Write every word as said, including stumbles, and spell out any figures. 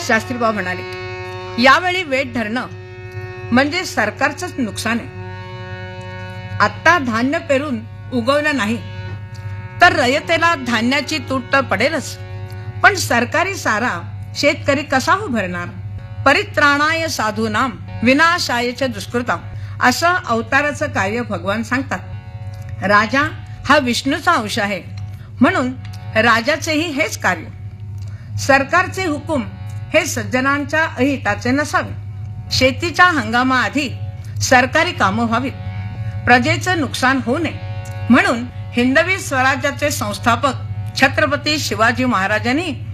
शास्त्रीबा म्हणाले, यावेळी वेट धरणं म्हणजे सरकारचंच नुकसान आहे. आत्ता धान्य पेरून उगवलं नाही तर रयतेला धान्याची तूट तर पडेलच, पण सरकारी सारा शेतकरी कसा उभरणार? परित्राणाय साधूनाम विनाशायच दुष्कृताम असं अवताराचं कार्य भगवान सांगतात. राजा हा विष्णूचा अंश आहे, म्हणून राजाचेही हेच कार्य. सरकारचे हुकूम हे सज्जनांच्या अहिताचे नसावे. शेतीच्या हंगामाआधी सरकारी कामं व्हावीत, प्रजेचं नुकसान होऊ नये. म्हणून हिंदवी स्वराज्याचे संस्थापक छत्रपती शिवाजी महाराजांनी